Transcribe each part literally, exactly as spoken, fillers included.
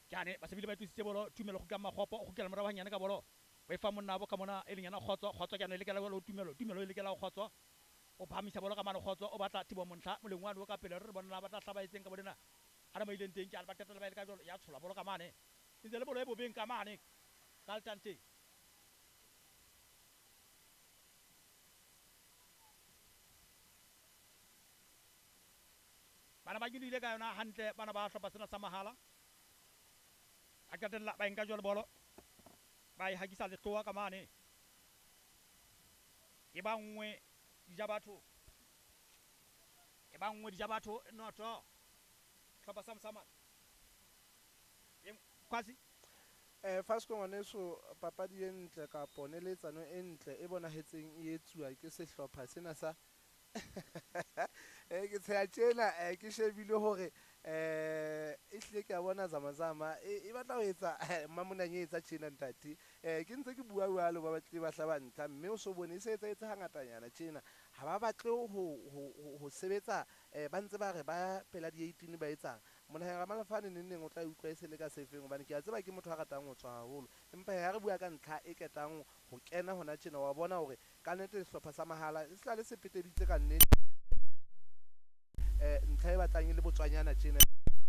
jane ba se bile ba tlisitse bolo tumelo go ka magopo go kela mara banyane ka bolo ba ifa monna bo ka mona e leng yana khotso khotso jane le kela bolo tumelo tumelo le kela khotso o phamisa bolo ka mano khotso o batla tibo montlha molengwane o ka pele re bona ba tla hlaba itseng ka bodena ara ba ileng teng ke ba tetela ba ile ka jolo ya tshola bolo ka mane ntse le bolo e bobeng ka mane Daltante bana ba gilile ka yona hantle bana ba hlopha sena sa mahala a katella ba enka jolo bolo ba e hagisa le tloa ka mane e ba nngwe dija batho e ba nngwe dija batho no to hlopha sa msama e kwasi eh Fasco ngwaneso papadi e ntle ka poneletsano e ntle e bonahetseng e etsuwa ke sehlopha sena sa eh ke tsaya tjena eh ke shebile hore eh e hle ke a bona zamazama e batla ho etsa mamonanye etsa tjena ntati eh ke ntse ke bua bua le ba batle ba hlaba ntla mme o so bone se etsa etsa hangatanyana tjena ha ba batle ho ho sebetsa ba ntse ba re ba pela di eighteen ba etsang mona ha malafane nne neng o tla utlwa se le ka sefeng hobane ke a tseba ke motho a ratang ho tswa haholo empa ha re bua ka ntlha e ketang ho kena hona tjena wa bona hore ka nnete sehlopha sa mahala se tla le sepeteditse ka nnete eh ntlha e batlang le botswanyana tjena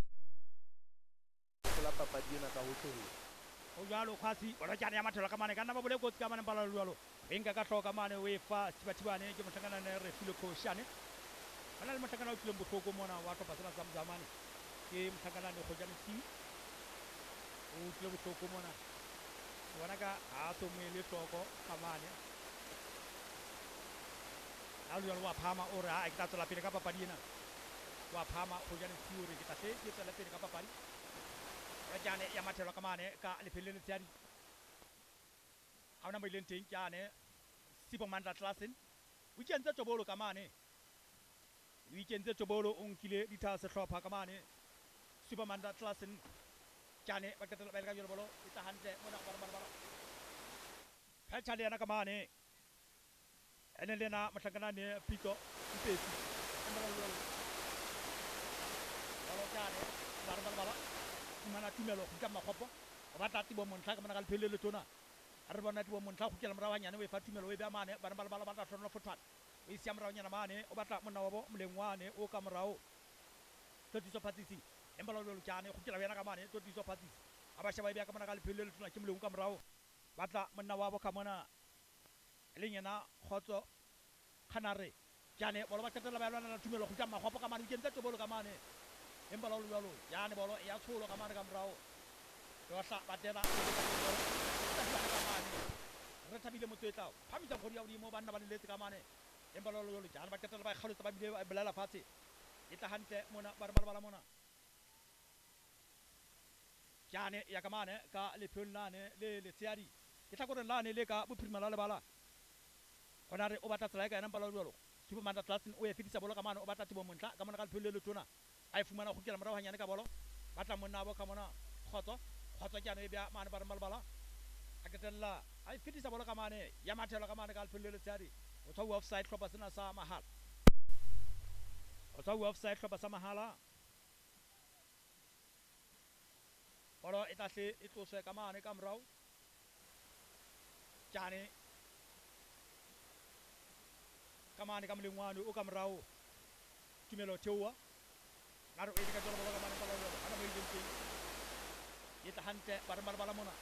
la papadi ena ka hohle o jalo khasi o rajana ya mathelo ka mane kana ba bole kotsi ka mane pala lwalo enka ka hloka mane we fa sibathibane ke mohlakana ne re file khoshane bana le mohlakana o tlile bohloko mona wa topa sena sa mzamane ke mohlakana ne khojane si o tlile bohloko mona bona ka a so mo le tloko ka mane a lwalo wa phama o re a ke tla tsela pele ka papadi ena wa phama khojane si o re ke tla se ke tsela pele ka papadi rajane ya mathelo ka mane ka lefele le tsiari ha ona mo ileng teng kyane sipo mandla klasen weekend tsa tobolo ka mane weekend tsa tobolo o nkile ditha se hlopha ka mane sipo mandla klasen kyane ba ketela ba ile ka jolo bolo e tla hantle mona ba ba ba phetha le yana ka mane ene lena mohlakana ne pito ipesi emba lo bolo kyane ba ba ba mana tumelo go ka magopo o batla tibo montlha ka mona ka lephele le tona a re bona tibo montlha go kela morawanyane we fa tumelo we ba mane bana ba ba ba tla tlhono fotwana o isia morawanyana mane o batla monna wa bo molengwane o ka morao totiso phatsisi emba lo lo kyane go kela yena ka mane totiso phatsisi a ba sheba e bya ka mona ka lephele le tona ke moleng ka morao batla monna wa bo ka mona le nyena khotso khanare kyane bolo ba tetela ba lwana la tumelo go ka magopo ka mane ke ntse tobolo ka mane emba lo lo yana bolo ya tsholo ka mane ka morao wa hla batela ka mane re thabile motsetla phamisa khodi ya bodimo banna ba le letse ka mane emba lo lo jana ba ketela ba khalotsa ba bile ba belela fatshe e tla hantle mona ba re ba bala mona jane ya ka mane ka le phulane le le tsiari ke tla gore lane le ka bophirima la le bala ona re o batla tsela ka yena ba lo lo Super Manda Tlasin o e fitisa bolo ka mane o batla tibo montla ka mona ka le phulele le tona a fumana go kela morao hanyane ka bolo batla monna bo ka mona khotso khotso kyane e bya mane ba re malbala a ketella a fitisa bolo ka mane ya mathelo ka mane ka le phulele tsari o tswa offside hlopa sena sa mahala o tswa offside hlopa sa mahala bolo e tahle e tloswe ka mane ka morao kyane ka mane ka molengwane o ka morao tumelo theoa naro e ka jolo bolo ka mane ka bolo ana mo ile teng e tla hantle ba re malbala mona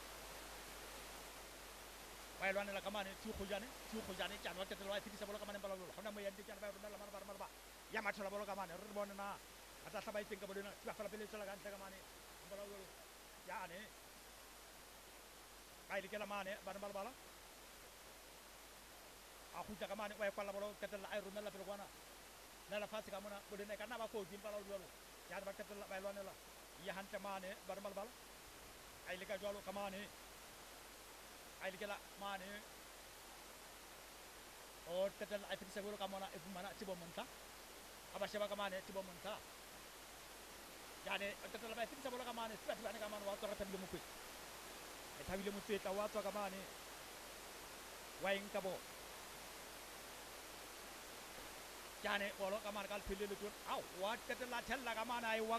ba ilwana la ka mane tsu khojane tsu khojane kyane wa tetelo wa fitisa bolo ka mane ba bolo hona mo yandi kyane ba re la mara mara ya mathela bolo ka mane re bona na a tla hlaba itseng ka bodena tsa fela pele tsela ka ntle ka mane bolo bolo kyane ba ile ke la mane ba re malbala a khutla ka mane wa e kwala bolo ketela a romela pele kwana la la fase ka mona bodena ka na ba ko dimpa la jolo ya ba ketela ba ilwana la ya hantle mane ba re malbala a ile ka jolo ka mane a ile ke la mane o tetela a fitisa bolo ka mona e fumana tibo monta a ba sheba ka mane tibo monta yane o tetela ba fitisa bolo ka mane swa tibane ka mane wa tswa thabile mokwe e thabile motsetla wa tswa ka mane wa eng ka bo kyane bolo ka mane ka le phele le tona au wa tetela thella ka mane ai